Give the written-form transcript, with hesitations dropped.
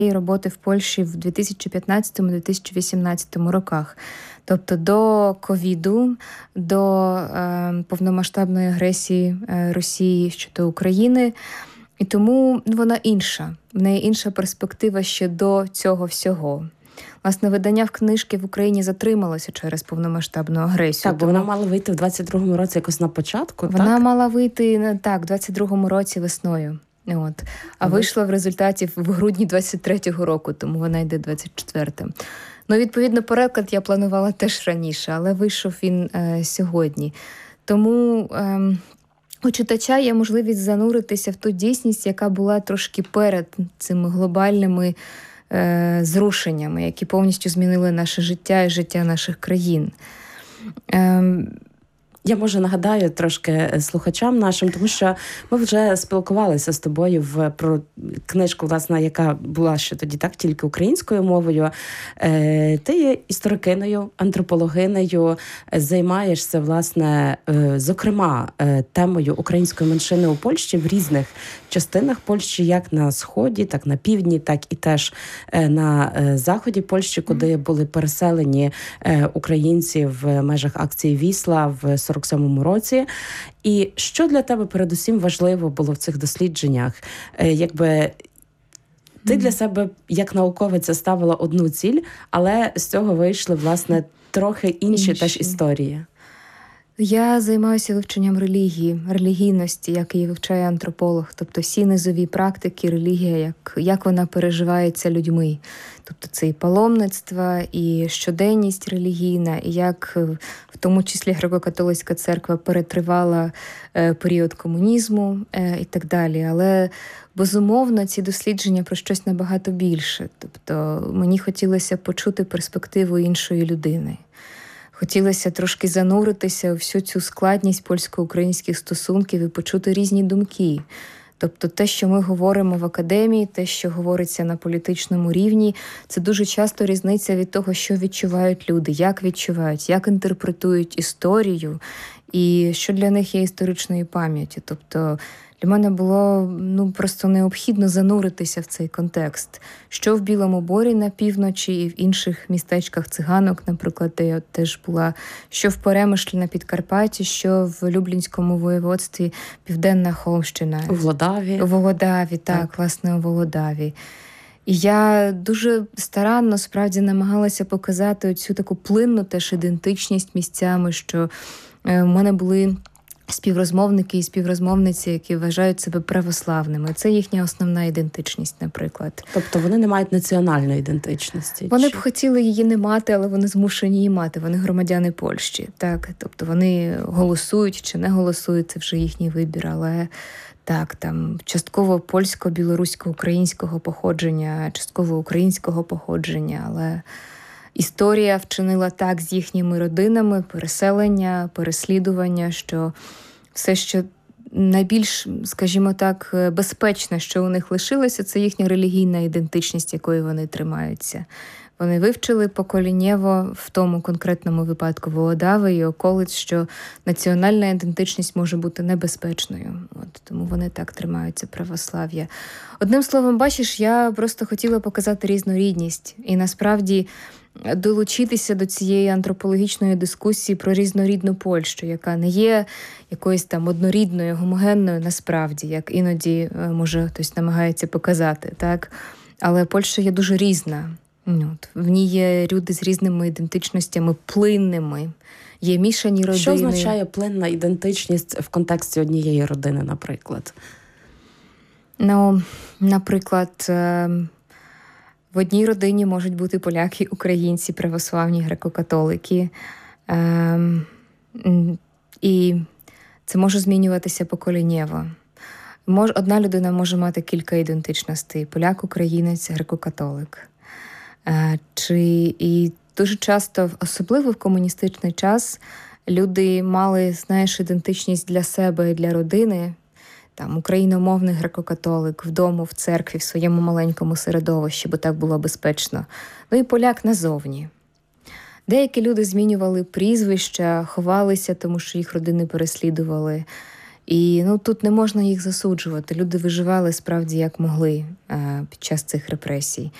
роботи в Польщі в 2015-2018 роках. Тобто до ковіду, до повномасштабної агресії Росії щодо України. І тому вона інша. В неї інша перспектива ще до цього всього. Власне, видання книжки в Україні затрималося через повномасштабну агресію. Так, бо вона мала вийти в 22-му році якось на початку, так? Вона мала вийти, так, в 22-му році весною. От. А вийшла в результаті в грудні 23-го року, тому вона йде 24-м. Ну, відповідно, переклад я планувала теж раніше, але вийшов він сьогодні. Тому у читача є можливість зануритися в ту дійсність, яка була трошки перед цими глобальними зрушеннями, які повністю змінили наше життя і життя наших країн. Я, може, нагадаю трошки слухачам нашим, тому що ми вже спілкувалися з тобою про книжку, власне, яка була ще тоді так, тільки українською мовою. Ти є історикиною, антропологинею, займаєшся, власне, зокрема, темою української меншини у Польщі в різних частинах Польщі, як на Сході, так на Півдні, так і теж на Заході Польщі, куди були переселені українці в межах акції «Вісла» в 47-му році. І що для тебе передусім важливо було в цих дослідженнях? Якби ти для себе, як науковиця, ставила одну ціль, але з цього вийшли, власне, трохи інші теж історії. Я займаюся вивченням релігії, релігійності, як її вивчає антрополог. Тобто всі низові практики, релігія, як вона переживається людьми. Тобто це і паломництво, і щоденність релігійна, і як в тому числі греко-католицька церква перетривала період комунізму і так далі. Але, безумовно, ці дослідження про щось набагато більше. Тобто мені хотілося почути перспективу іншої людини. Хотілося трошки зануритися у всю цю складність польсько-українських стосунків і почути різні думки. Тобто те, що ми говоримо в академії, те, що говориться на політичному рівні, це дуже часто різниця від того, що відчувають люди, як інтерпретують історію і що для них є історичною пам'яттю. Тобто для мене було просто необхідно зануритися в цей контекст. Що в Білому Борі на півночі і в інших містечках циганок, наприклад, де я теж була, що в Перемишлі на Підкарпатті, що в Люблінському воєводстві Південна Холмщина. У Володаві. У Володаві, так, власне, у Володаві. І я дуже старанно, справді, намагалася показати цю таку плинну теж ідентичність місцями, що в мене були співрозмовники і співрозмовниці, які вважають себе православними. Це їхня основна ідентичність, наприклад. Тобто вони не мають національної ідентичності? Вони б хотіли її не мати, але вони змушені її мати. Вони громадяни Польщі. Так? Тобто вони голосують чи не голосують, це вже їхній вибір, але так, там частково польсько-білорусько-українського походження, частково українського походження, але історія вчинила так з їхніми родинами, переселення, переслідування, що все, що найбільш, скажімо так, безпечне, що у них лишилося, це їхня релігійна ідентичність, якої вони тримаються. Вони вивчили поколіннєво в тому конкретному випадку Володави і околиць, що національна ідентичність може бути небезпечною. Тому вони так тримаються православ'я. Одним словом, бачиш, я просто хотіла показати різнорідність. І насправді долучитися до цієї антропологічної дискусії про різнорідну Польщу, яка не є якоюсь там однорідною, гомогенною насправді, як іноді, може, хтось намагається показати, так? Але Польща є дуже різна. В ній є люди з різними ідентичностями, плинними, є мішані родини. Що означає плинна ідентичність в контексті однієї родини, наприклад? Наприклад, в одній родині можуть бути поляки, українці, православні, греко-католики. І це може змінюватися поколіннєво. Одна людина може кілька ідентичностей. Поляк, українець, греко-католик. І дуже часто, особливо в комуністичний час, люди мали, ідентичність для себе і для родини. Там україномовний греко-католик вдома, в церкві, в своєму маленькому середовищі, бо так було безпечно. І поляк назовні. Деякі люди змінювали прізвища, ховалися, тому що їх родини переслідували. І тут не можна їх засуджувати. Люди виживали справді як могли під час цих репресій.